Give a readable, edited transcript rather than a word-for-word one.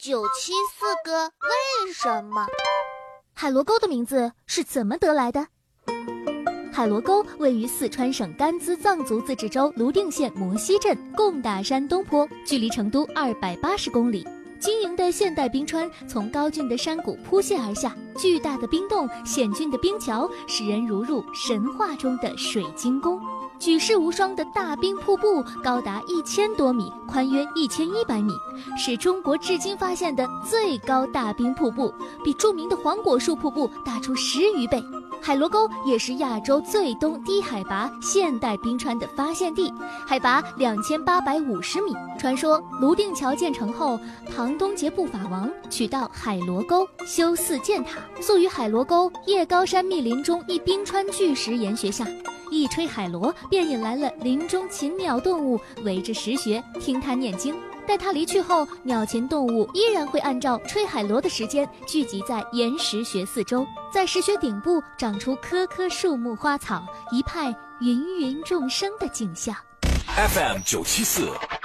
974个为什么。 海螺沟的名字是怎么得来的？海螺沟位于四川省甘孜藏族自治州泸定县摩西镇贡大山东坡，距离成都280公里。晶莹的现代冰川从高峻的山谷扑泻而下，巨大的冰洞、险峻的冰桥，使人如入神话中的水晶宫。举世无双的大冰瀑布高达1000多米，宽约1100米，是中国至今发现的最高大冰瀑布，比著名的黄果树瀑布大出10余倍。海螺沟也是亚洲最东低海拔现代冰川的发现地，海拔2850米。传说泸定桥建成后，唐东杰布法王取到海螺沟修4箭塔，塑于海螺沟叶高山密林中一冰川巨石岩穴下。一吹海螺，便引来了林中禽鸟动物围着石穴听他念经。待他离去后，鸟禽动物依然会按照吹海螺的时间聚集在岩石穴四周，在石穴顶部长出棵棵树木花草，一派芸芸众生的景象。 FM 974